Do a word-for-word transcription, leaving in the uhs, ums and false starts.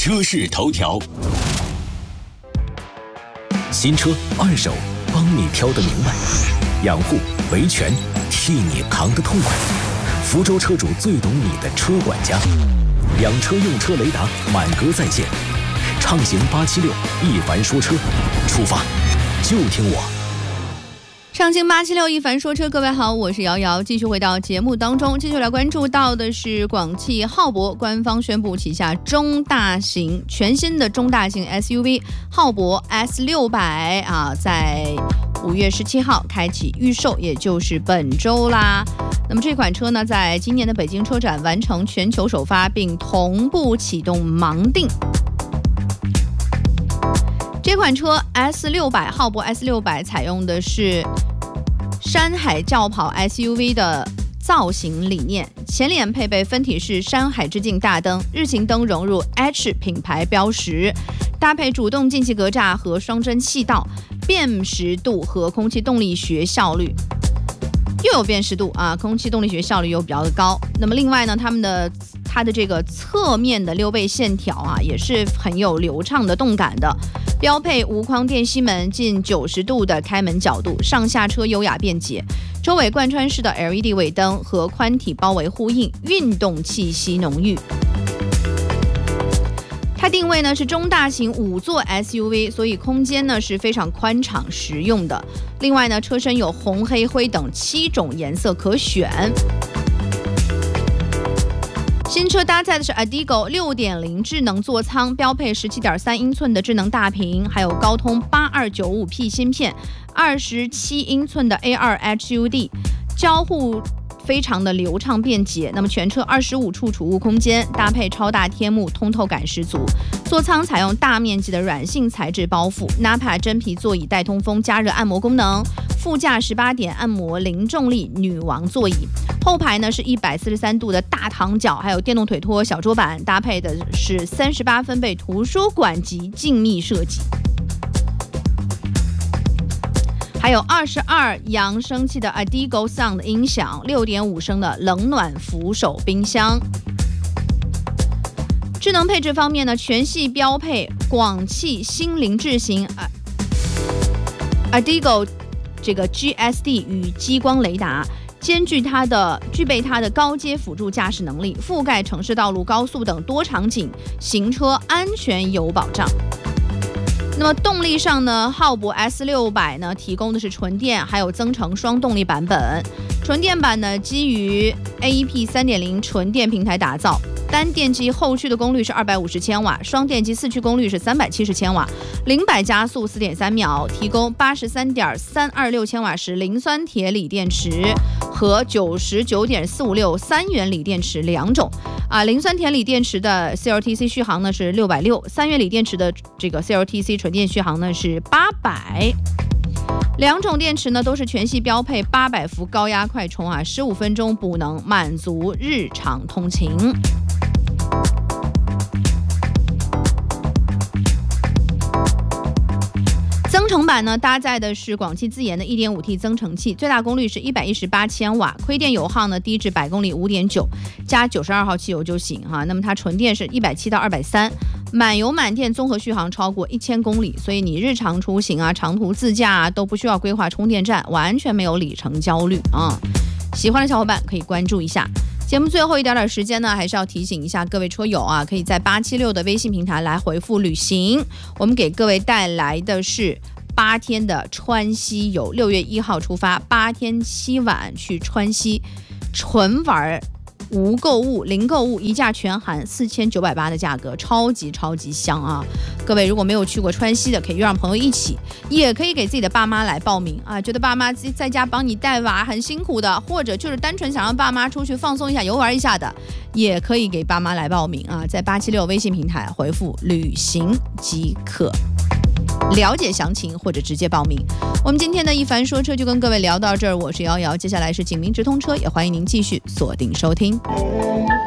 车市头条。 新车、二手，帮你挑得明白；养护、维权，替你扛得痛快。福州车主最懂你的车管家，养车用车雷达满格在线。畅行八七六，一凡说车，出发就听我。 畅行八七六一凡说车，各位好，我是瑶瑶，继续回到节目当中，继续来关注到的是广汽浩博官方宣布旗下中大型全新的中大型 S U V 浩博 S 六百啊，在五月十七号开启预售，也就是本周啦。那么这款车呢，在今年的北京车展完成全球首发，并同步启动盲定。这款车 S 六百 浩博 S 六百采用的是山海轿跑 S U V 的造型理念，前脸配备分体式山海之境大灯，日行灯融入 H 品牌标识，搭配主动进气格栅和双针气道，辨识度和空气动力学效率又有辨识度啊，空气动力学效率又比较高。那么另外呢，他们的它的这个侧面的溜背线条啊，也是很有流畅的动感的。标配无框电吸门，近九十度的开门角度，上下车优雅便捷。周尾贯穿式的 L E D 尾灯和宽体包围呼应，运动气息浓郁。它定位呢是中大型五座 S U V， 所以空间呢是非常宽敞实用的。另外呢，车身有红、黑、灰等七种颜色可选。新车搭载的是 Adigo 六点零 智能座舱，标配 十七点三英寸的智能大屏，还有高通八二九五 P 芯片，二十七英寸的 A 二 H U D， 交互非常的流畅便捷。那么全车二十五处储物空间，搭配超大天幕，通透感十足。座舱采用大面积的软性材质包覆 ，Nappa 真皮座椅带通风加热按摩功能，副驾十八点按摩零重力女王座椅。后排呢是一百四十三度的大躺脚，还有电动腿托小桌板，搭配的是三十八分贝图书馆级静谧设计，还有二十二扬声器的 Adigo Sound 音响，六点五升的冷暖扶手冰箱。智能配置方面呢，全系标配广汽星凌智行 Adigo 这个 G S D 与激光雷达。兼具它的具备它的高阶辅助驾驶能力，覆盖城市道路、高速等多场景，行车安全有保障。那么动力上呢，浩博 S 六百 呢提供的是纯电还有增程双动力版本。纯电版呢基于 A E P 三点零 纯电平台打造，单电机后驱的功率是二百五十千瓦，双电机四驱功率是三百七十千瓦，零百加速 四点三秒，提供八十三点三二六千瓦时磷酸铁锂电池和九十九点四五六三元锂电池两种啊。磷酸铁锂电池的 C L T C 续航呢是六百六十，三元锂电池的这个 C L T C 纯电续航呢是八百。两种电池呢都是全系标配八百伏高压快充啊，十五分钟补能，满足日常通勤。增程版呢搭载的是广汽自研的 一点五 T 增程器，最大功率是一百一十八千瓦，亏电油耗呢低至百公里 五点九， 加九十二号汽油就行哈。那么它纯电是一百七到二百三，满油满电综合续航超过一千公里，所以你日常出行啊、长途自驾啊都不需要规划充电站，完全没有里程焦虑啊。喜欢的小伙伴可以关注一下。节目最后一点点时间呢，还是要提醒一下各位车友啊，可以在八七六的微信平台来回复旅行。我们给各位带来的是八天的川西游，六月一号出发，八天七晚去川西，纯玩无购物、零购物，一价全含，四千九百八的价格，超级超级香啊！各位如果没有去过川西的，可以约上朋友一起，也可以给自己的爸妈来报名啊。觉得爸妈自己在家帮你带娃很辛苦的，或者就是单纯想让爸妈出去放松一下、游玩一下的，也可以给爸妈来报名啊。在八七六微信平台回复旅行即可了解详情或者直接报名。我们今天的一凡说车就跟各位聊到这儿，我是瑶瑶，接下来是警民直通车，也欢迎您继续锁定收听。